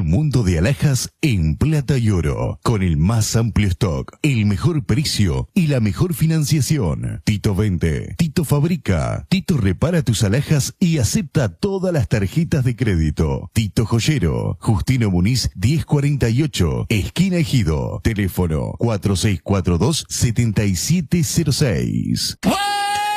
Un mundo de alhajas en plata y oro, con el más amplio stock, el mejor precio y la mejor financiación. Tito vende, Tito fabrica, Tito repara tus alhajas y acepta todas las tarjetas de crédito. Tito Joyero, Justino Muniz 1048, esquina Ejido. Teléfono 4642-7706.